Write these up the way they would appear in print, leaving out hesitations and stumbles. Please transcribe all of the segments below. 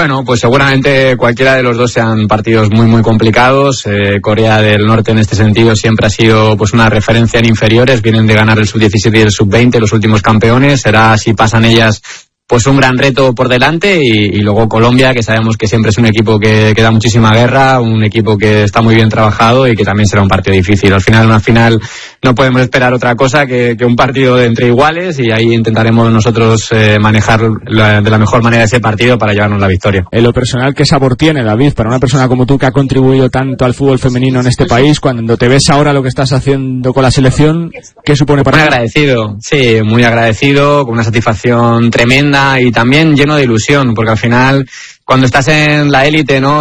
Bueno, pues seguramente cualquiera de los dos sean partidos muy muy complicados. Corea del Norte en este sentido siempre ha sido pues una referencia en inferiores, vienen de ganar el sub-17 y el sub-20, los últimos campeones. Será, si pasan ellas, pues un gran reto por delante, y luego Colombia, que sabemos que siempre es un equipo que da muchísima guerra, un equipo que está muy bien trabajado y que también será un partido difícil. Al final, una final, no podemos esperar otra cosa que un partido de entre iguales, y ahí intentaremos nosotros manejar de la mejor manera ese partido para llevarnos la victoria. En lo personal, ¿qué sabor tiene, David, para una persona como tú que ha contribuido tanto al fútbol femenino en este país, cuando te ves ahora lo que estás haciendo con la selección? ¿Qué supone para ti? Muy agradecido, sí, muy agradecido, con una satisfacción tremenda y también lleno de ilusión, porque al final, cuando estás en la élite, ¿no?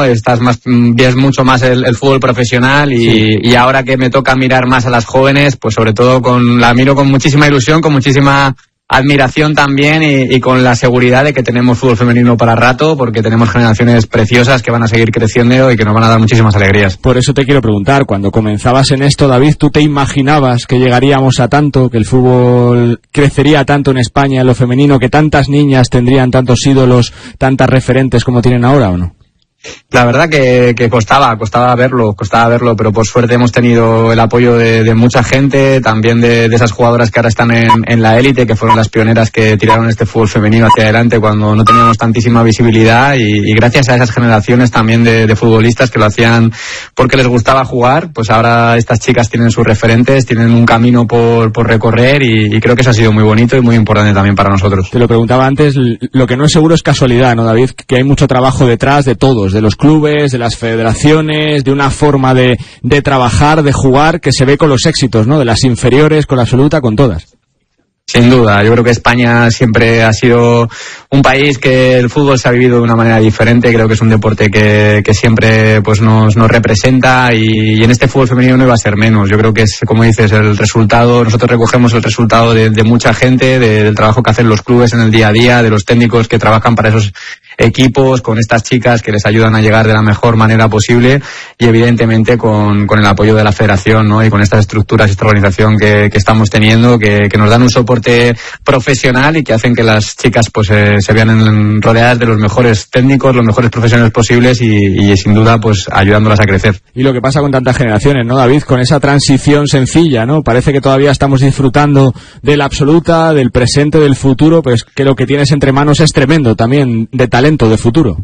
Ves mucho más el fútbol profesional, y ahora que me toca mirar más a las jóvenes, pues sobre todo la miro con muchísima ilusión, con muchísima admiración también, y con la seguridad de que tenemos fútbol femenino para rato, porque tenemos generaciones preciosas que van a seguir creciendo y que nos van a dar muchísimas alegrías. Por eso te quiero preguntar, cuando comenzabas en esto, David, ¿tú te imaginabas que llegaríamos a tanto, que el fútbol crecería tanto en España en lo femenino, que tantas niñas tendrían tantos ídolos, tantas referentes como tienen ahora, o no? La verdad que costaba verlo, pero por suerte hemos tenido el apoyo de mucha gente, también de esas jugadoras que ahora están en la élite, que fueron las pioneras que tiraron este fútbol femenino hacia adelante cuando no teníamos tantísima visibilidad, y gracias a esas generaciones también de futbolistas que lo hacían porque les gustaba jugar, pues ahora estas chicas tienen sus referentes, tienen un camino por recorrer, y creo que eso ha sido muy bonito y muy importante también para nosotros. Te lo preguntaba antes, lo que no es seguro es casualidad, ¿no, David? Que hay mucho trabajo detrás de todos, de los clubes, de las federaciones, de una forma de trabajar, de jugar, que se ve con los éxitos, ¿no? De las inferiores, con la absoluta, con todas. Sin duda, yo creo que España siempre ha sido un país que el fútbol se ha vivido de una manera diferente. Creo que es un deporte que siempre pues nos representa, y en este fútbol femenino no iba a ser menos. Yo creo que es, como dices, el resultado, nosotros recogemos el resultado de mucha gente, del trabajo que hacen los clubes en el día a día, de los técnicos que trabajan para esos equipos, con estas chicas que les ayudan a llegar de la mejor manera posible, y evidentemente con el apoyo de la federación, ¿no? Y con estas estructuras y esta organización que estamos teniendo, que nos dan un soporte profesional y que hacen que las chicas pues se vean rodeadas de los mejores técnicos, los mejores profesionales posibles, y sin duda pues ayudándolas a crecer. Y lo que pasa con tantas generaciones, ¿no, David? Con esa transición sencilla, ¿no? Parece que todavía estamos disfrutando de la absoluta, del presente, del futuro, pues que lo que tienes entre manos es tremendo también, de talento, de futuro.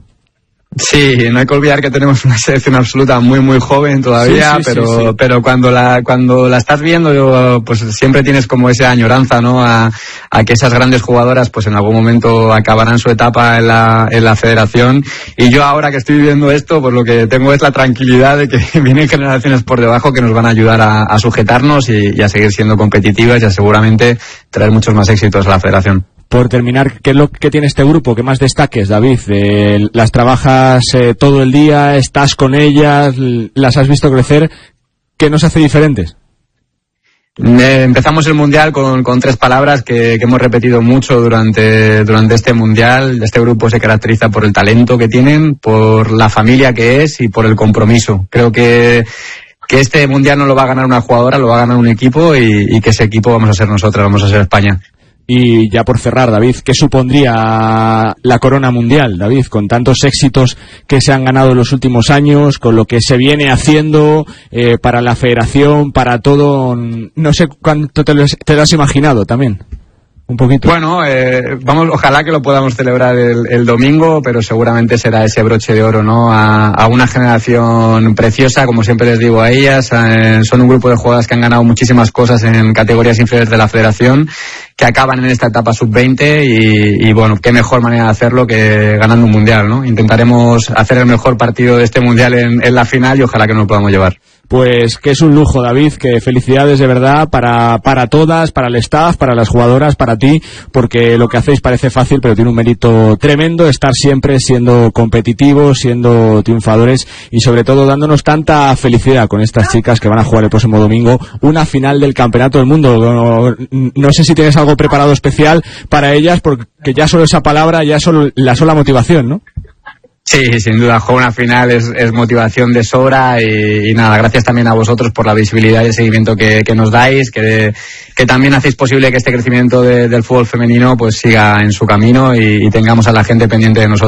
Sí, no hay que olvidar que tenemos una selección absoluta muy muy joven todavía, sí. Pero cuando la estás viendo, pues siempre tienes como esa añoranza, ¿no? A que esas grandes jugadoras pues en algún momento acabarán su etapa en la federación, y yo ahora que estoy viviendo esto, pues lo que tengo es la tranquilidad de que vienen generaciones por debajo que nos van a ayudar a sujetarnos y a seguir siendo competitivas, y a seguramente traer muchos más éxitos a la federación. Por terminar, ¿qué es lo que tiene este grupo? ¿Qué más destaques, David? ¿Las trabajas todo el día? ¿Estás con ellas? ¿Las has visto crecer? ¿Qué nos hace diferentes? Empezamos el Mundial con 3 palabras que hemos repetido mucho durante este Mundial. Este grupo se caracteriza por el talento que tienen, por la familia que es y por el compromiso. Creo que este Mundial no lo va a ganar una jugadora, lo va a ganar un equipo, y que ese equipo vamos a ser nosotros, vamos a ser España. Y ya por cerrar, David, ¿qué supondría la corona mundial, David, con tantos éxitos que se han ganado en los últimos años, con lo que se viene haciendo para la federación, para todo? No sé cuánto te lo has imaginado también. Un poquito. Bueno, ojalá que lo podamos celebrar el domingo, pero seguramente será ese broche de oro, ¿no? A una generación preciosa, como siempre les digo a ellas. Son un grupo de jugadoras que han ganado muchísimas cosas en categorías inferiores de la federación, que acaban en esta etapa sub-20, y bueno, qué mejor manera de hacerlo que ganando un mundial, ¿no? Intentaremos hacer el mejor partido de este mundial en la final, y ojalá que nos lo podamos llevar. Pues que es un lujo, David, que felicidades de verdad para todas, para el staff, para las jugadoras, para ti, porque lo que hacéis parece fácil, pero tiene un mérito tremendo estar siempre siendo competitivos, siendo triunfadores, y sobre todo dándonos tanta felicidad con estas chicas que van a jugar el próximo domingo una final del Campeonato del Mundo. No sé si tienes algo preparado especial para ellas, porque ya solo esa palabra, ya solo la sola motivación, ¿no? Sí, sin duda, jugar una final es motivación de sobra, y nada, gracias también a vosotros por la visibilidad y el seguimiento que nos dais, que también hacéis posible que este crecimiento del fútbol femenino pues siga en su camino, y tengamos a la gente pendiente de nosotros.